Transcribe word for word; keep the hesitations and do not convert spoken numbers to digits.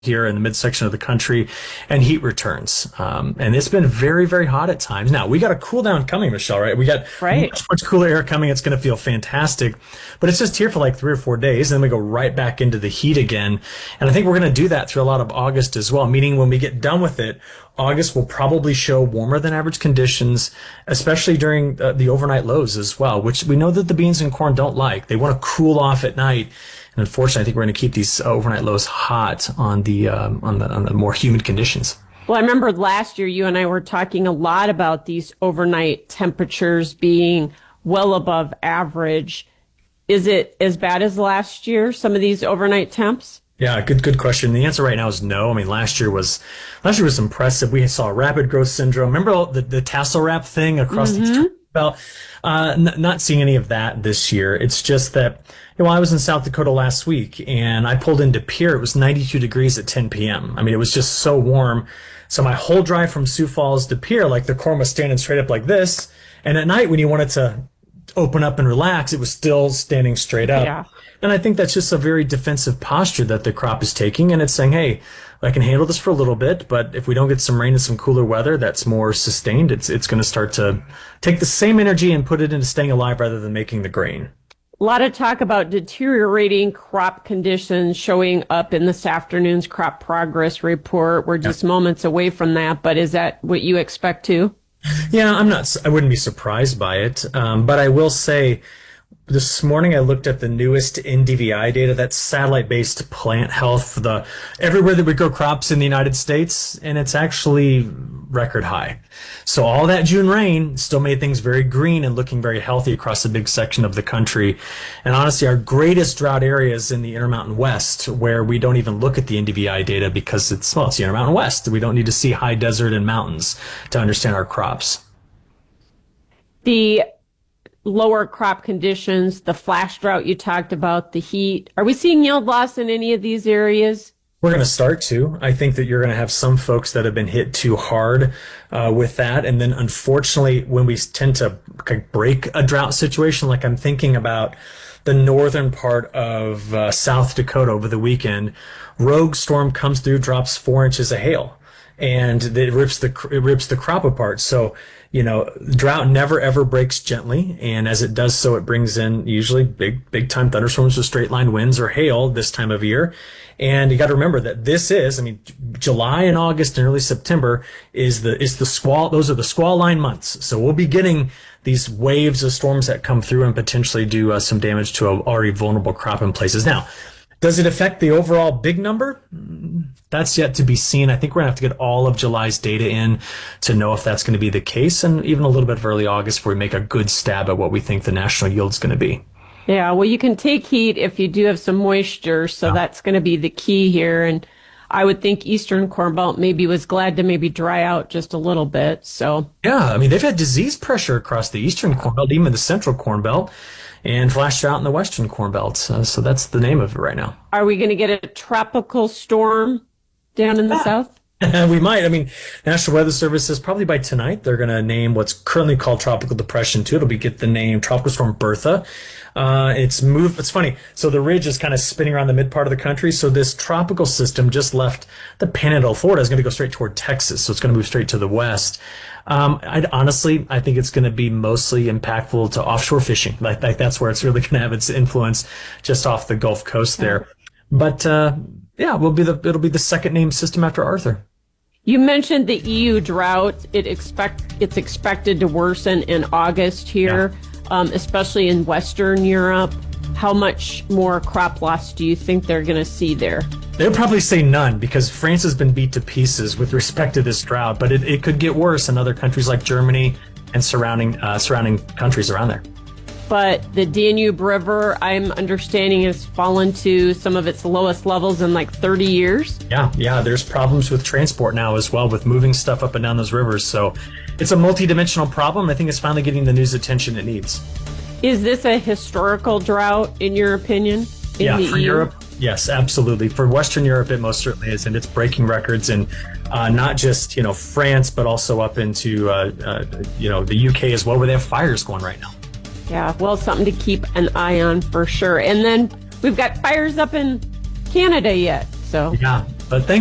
here in the midsection of the country, and heat returns. Um, and it's been very, very hot at times. Now, we got a cool down coming, Michelle, right? We got right. much, much cooler air coming. It's going to feel fantastic. But it's just here for like three or four days, and then we go right back into the heat again. And I think we're going to do that through a lot of August as well, meaning when we get done with it, August will probably show warmer than average conditions, especially during uh, the overnight lows as well, which we know that the beans and corn don't like. They want to cool off at night. And unfortunately, I think we're going to keep these overnight lows hot on the, um, on the on the more humid conditions. Well, I remember last year you and I were talking a lot about these overnight temperatures being well above average. Is it as bad as last year, some of these overnight temps? Yeah, good good question. The answer right now is no. I mean, last year was last year was impressive. We saw rapid growth syndrome. Remember the, the tassel wrap thing across mm-hmm. the belt? Uh, n- not seeing any of that this year. It's just that, you know, I was in South Dakota last week and I pulled into Pierre. It was ninety-two degrees at ten p.m. I mean, it was just so warm. So my whole drive from Sioux Falls to Pierre, like the corn was standing straight up like this. And at night when you wanted to open up and relax, it was still standing straight up. Yeah. And I think that's just a very defensive posture that the crop is taking. And it's saying, hey, I can handle this for a little bit, but if we don't get some rain and some cooler weather that's more sustained, it's it's going to start to take the same energy and put it into staying alive rather than making the grain. A lot of talk about deteriorating crop conditions showing up in this afternoon's crop progress report. We're just yeah. moments away from that, but is that what you expect too? Yeah, I'm not, I wouldn't be surprised by it. Um, but I will say, this morning I looked at the newest N D V I data, that's satellite-based plant health, the everywhere that we grow crops in the United States, and it's actually record high. So all that June rain still made things very green and looking very healthy across a big section of the country. And honestly, our greatest drought areas in the Intermountain West, where we don't even look at the N D V I data because it's, well, it's the Intermountain West. We don't need to see high desert and mountains to understand our crops. The lower crop conditions, the flash drought you talked about, the heat. Are we seeing yield loss in any of these areas? We're going to start to. I think that you're going to have some folks that have been hit too hard uh, with that. And then unfortunately, when we tend to break a drought situation, like I'm thinking about the northern part of uh, South Dakota over the weekend, rogue storm comes through, drops four inches of hail, and it rips the it rips the crop apart. So, you know, drought never ever breaks gently, and as it does so, it brings in usually big big time thunderstorms with straight line winds or hail this time of year. And you got to remember that this is, I mean, July and August and early September is the is the squall. Those are the squall line months. So we'll be getting these waves of storms that come through and potentially do uh, some damage to a already vulnerable crop in places. Now, does it affect the overall big number? That's yet to be seen. I think we're going to have to get all of July's data in to know if that's going to be the case, and even a little bit of early August before we make a good stab at what we think the national yield is going to be. Yeah, well, you can take heat if you do have some moisture, so yeah. that's going to be the key here. And I would think Eastern Corn Belt maybe was glad to maybe dry out just a little bit. So yeah, I mean, they've had disease pressure across the Eastern Corn Belt, even the Central Corn Belt, and flash drought in the Western Corn Belt. Uh, so that's the name of it right now. Are we going to get a tropical storm down in the yeah. south? We might. I mean, National Weather Service says probably by tonight they're going to name what's currently called Tropical Depression two. It'll be get the name Tropical Storm Bertha. Uh, it's moved. It's funny. So the ridge is kind of spinning around the mid part of the country. So this tropical system just left the Panhandle, Florida, is going to go straight toward Texas. So it's going to move straight to the west. Um, I'd honestly, I think it's going to be mostly impactful to offshore fishing. Like, like that's where it's really going to have its influence, just off the Gulf Coast there. But uh, yeah, we'll be the it'll be the second named system after Arthur. You mentioned the E U drought. It expect it's expected to worsen in August here, yeah. um, especially in Western Europe. How much more crop loss do you think they're going to see there? They'll probably say none, because France has been beat to pieces with respect to this drought, but it, it could get worse in other countries like Germany and surrounding uh, surrounding countries around there. But the Danube River, I'm understanding, has fallen to some of its lowest levels in like thirty years. Yeah, yeah, there's problems with transport now as well, with moving stuff up and down those rivers. So it's a multidimensional problem. I think it's finally getting the news attention it needs. Is this a historical drought, in your opinion? In yeah, the for E U? Europe, yes, absolutely. For Western Europe, it most certainly is, and it's breaking records in uh, not just, you know, France, but also up into, uh, uh, you know, the U K as well, where they have fires going right now. Yeah, well, something to keep an eye on for sure. And then we've got fires up in Canada yet. So yeah, But thank